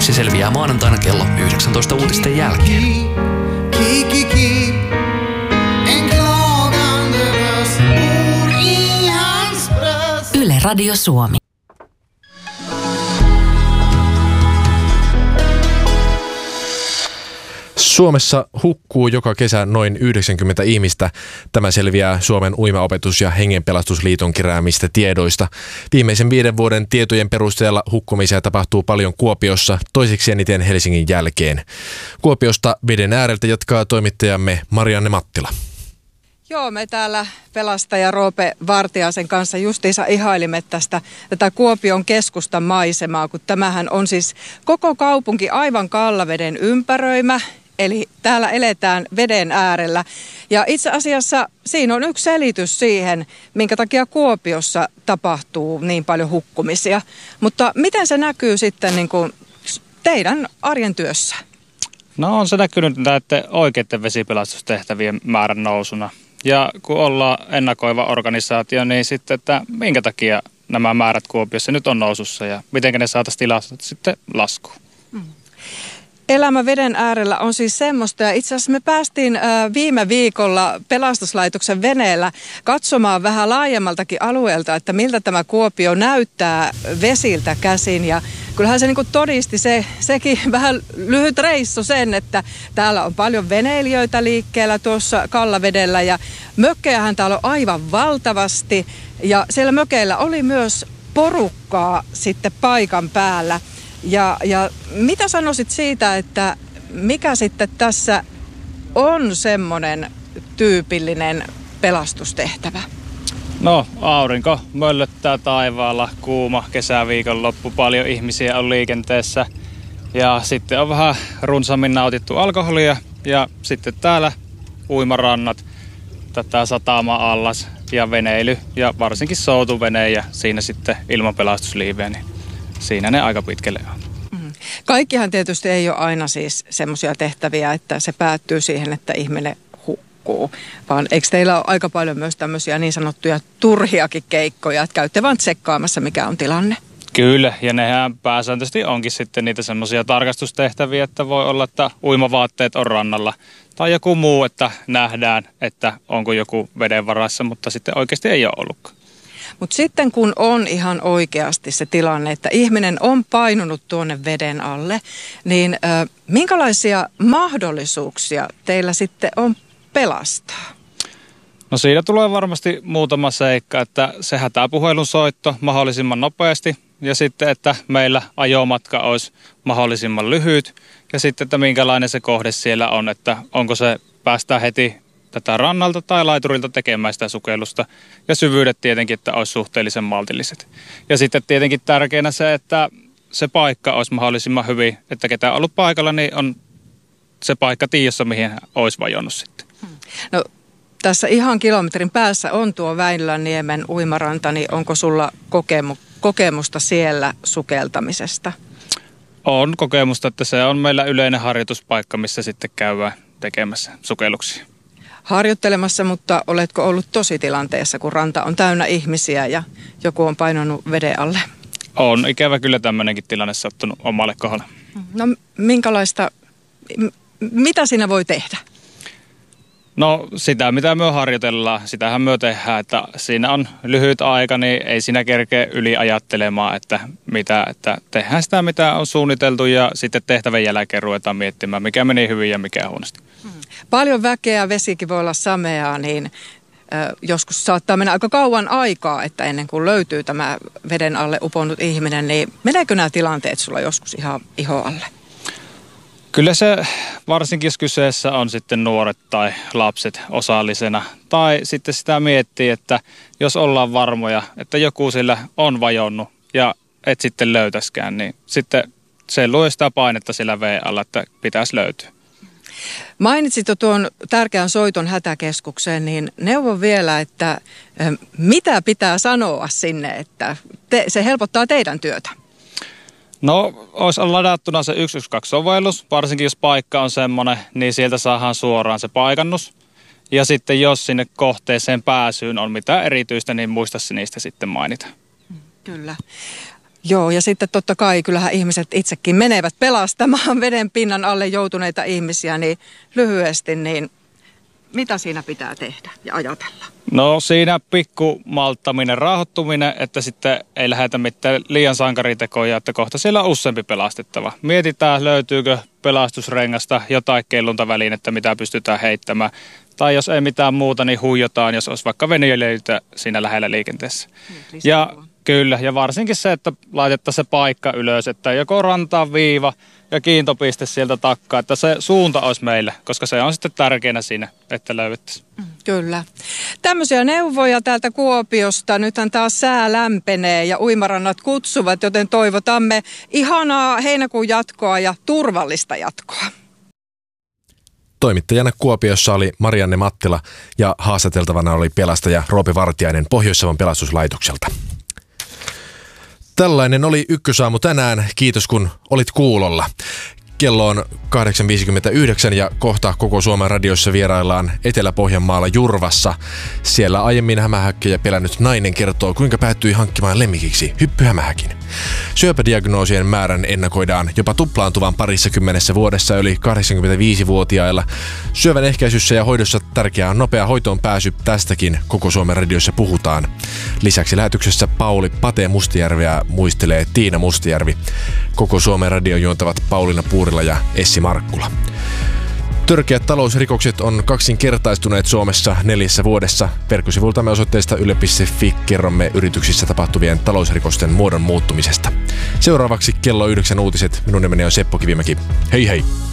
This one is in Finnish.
Se selviää maanantaina kello 19 uutisten jälkeen. Yle Radio Suomi. Suomessa hukkuu joka kesä noin 90 ihmistä. Tämä selviää Suomen uimaopetus- ja hengenpelastusliiton keräämistä tiedoista. Viimeisen 5 vuoden tietojen perusteella hukkumisia tapahtuu paljon Kuopiossa, toiseksi eniten Helsingin jälkeen. Kuopiosta veden ääreltä jatkaa toimittajamme Marianne Mattila. Joo, me täällä pelastaja Roope Vartiaisen kanssa justiinsa ihailimme tätä Kuopion keskustan maisemaa, kun tämähän on siis koko kaupunki aivan Kallaveden ympäröimä. Eli täällä eletään veden äärellä. Ja itse asiassa siinä on yksi selitys siihen, minkä takia Kuopiossa tapahtuu niin paljon hukkumisia. Mutta miten se näkyy sitten niin kuin teidän arjen työssä? No on se näkynyt näiden oikeiden vesipelastustehtävien määrän nousuna. Ja kun ollaan ennakoiva organisaatio, niin sitten, että minkä takia nämä määrät Kuopiossa nyt on nousussa ja miten ne saataisiin tilasta sitten laskuun. Elämä veden äärellä on siis semmoista, ja itse asiassa me päästiin viime viikolla pelastuslaitoksen veneellä katsomaan vähän laajemmaltakin alueelta, että miltä tämä Kuopio näyttää vesiltä käsin, ja kyllähän se niin kuin todisti sekin vähän lyhyt reissu sen, että täällä on paljon veneilijöitä liikkeellä tuossa Kallavedellä, ja mökkejähän täällä on aivan valtavasti, ja siellä mökeillä oli myös porukkaa sitten paikan päällä. Ja mitä sanoisit siitä, että mikä sitten tässä on semmoinen tyypillinen pelastustehtävä? No aurinko möllöttää taivaalla, kuuma kesäviikonloppu, paljon ihmisiä on liikenteessä ja sitten on vähän runsaammin nautittu alkoholia ja sitten täällä uimarannat, tätä satama-allas ja veneily ja varsinkin soutuvene ja siinä sitten ilman pelastusliiveä, niin siinä ne aika pitkälle on. Kaikkihan tietysti ei ole aina siis semmoisia tehtäviä, että se päättyy siihen, että ihminen hukkuu, vaan eikö teillä ole aika paljon myös tämmöisiä niin sanottuja turhiakin keikkoja, että käytte vaan tsekkaamassa, mikä on tilanne? Kyllä, ja nehän pääsääntöisesti onkin sitten niitä semmoisia tarkastustehtäviä, että voi olla, että uimavaatteet on rannalla tai joku muu, että nähdään, että onko joku veden varassa, mutta sitten oikeasti ei ole ollutkaan. Mutta sitten kun on ihan oikeasti se tilanne, että ihminen on painunut tuonne veden alle, niin minkälaisia mahdollisuuksia teillä sitten on pelastaa? No siinä tulee varmasti muutama seikka, että se hätäpuhelun soitto mahdollisimman nopeasti ja sitten, että meillä ajomatka olisi mahdollisimman lyhyt ja sitten, että minkälainen se kohde siellä on, että onko se päästään heti tätä rannalta tai laiturilta tekemään sitä sukellusta ja syvyydet tietenkin, että olisi suhteellisen maltilliset. Ja sitten tietenkin tärkeänä se, että se paikka olisi mahdollisimman hyvin, että ketä on ollut paikalla, niin on se paikka tiedossa, mihin olisi vajonnut sitten. No tässä ihan kilometrin päässä on tuo Väinölänniemen uimaranta, niin onko sulla kokemusta siellä sukeltamisesta? On kokemusta, että se on meillä yleinen harjoituspaikka, missä sitten käydään tekemässä sukelluksia. Harjoittelemassa, mutta oletko ollut tositilanteessa, kun ranta on täynnä ihmisiä ja joku on painanut veden alle? On ikävä kyllä tämmöinenkin tilanne sattunut omalle kohdalle. No mitä siinä voi tehdä? No sitä mitä me harjoitellaan, sitähän me tehdään, että siinä on lyhyt aika, niin ei siinä kerkeä yli ajattelemaan, että tehdään sitä mitä on suunniteltu ja sitten tehtävän jälkeen ruvetaan miettimään, mikä meni hyvin ja mikä huonosti. Paljon väkeä, vesikin voi olla sameaa, niin joskus saattaa mennä aika kauan aikaa, että ennen kuin löytyy tämä veden alle uponnut ihminen, niin meneekö nämä tilanteet sulla joskus ihan iho alle? Kyllä se, varsinkin jos kyseessä on sitten nuoret tai lapset osallisena, tai sitten sitä miettii, että jos ollaan varmoja, että joku sillä on vajonnut ja et sitten löytäskään, niin sitten se luo sitä painetta sillä veden alla, että pitäisi löytyä. Mainitsit jo tuon tärkeän soiton hätäkeskukseen, niin neuvon vielä, että mitä pitää sanoa sinne, että se helpottaa teidän työtä. No, olisi ladattuna se 112-sovellus, varsinkin jos paikka on semmoinen, niin sieltä saadaan suoraan se paikannus. Ja sitten jos sinne kohteeseen pääsyyn on mitään erityistä, niin muista niistä sitten mainita. Kyllä. Joo, ja sitten totta kai kyllähän ihmiset itsekin menevät pelastamaan veden pinnan alle joutuneita ihmisiä, niin lyhyesti, niin mitä siinä pitää tehdä ja ajatella? No siinä pikku malttaminen, rauhoittuminen, että sitten ei lähdetä mitään liian sankaritekoja, että kohta siellä on useampi pelastettava. Mietitään, löytyykö pelastusrengasta jotain kelluntavälinettä, mitä pystytään heittämään. Tai jos ei mitään muuta, niin huijotaan, jos olisi vaikka veneilijöitä siinä lähellä liikenteessä. Ja kyllä, ja varsinkin se, että laitettaisiin se paikka ylös, että joko rantaan viiva ja kiintopiste sieltä takkaa, että se suunta olisi meille, koska se on sitten tärkeänä siinä, että löydettäisiin. Kyllä. Tämmöisiä neuvoja täältä Kuopiosta. Nythän taas sää lämpenee ja uimarannat kutsuvat, joten toivotamme ihanaa heinäkuun jatkoa ja turvallista jatkoa. Toimittajana Kuopiossa oli Marianne Mattila ja haastateltavana oli pelastaja Roope Vartiainen Pohjois-Savon pelastuslaitokselta. Tällainen oli Ykkösaamu tänään. Kiitos kun olit kuulolla. Kello on 8.59 ja kohta Koko Suomen radiossa vieraillaan Etelä-Pohjanmaalla Jurvassa. Siellä aiemmin hämähäkkejä pelännyt nainen kertoo, kuinka päättyi hankkimaan lemmikiksi hyppyhämähäkin. Syöpädiagnoosien määrän ennakoidaan jopa tuplaantuvan 20 vuodessa yli 85-vuotiailla. Syövän ehkäisyssä ja hoidossa tärkeää on nopea hoitoon pääsy. Tästäkin Koko Suomen radiossa puhutaan. Lisäksi lähetyksessä Pauli Pate Mustajärveä muistelee Tiina Mustajärvi. Koko Suomen radion juontavat Pauliina Puurila ja Essi Markkula. Törkeät talousrikokset on kaksinkertaistuneet Suomessa 4 vuodessa. Verkkosivultamme osoitteesta yle.fi kerromme yrityksissä tapahtuvien talousrikosten muodon muuttumisesta. Seuraavaksi kello 9 uutiset. Minun nimeni on Seppo Kivimäki. Hei hei!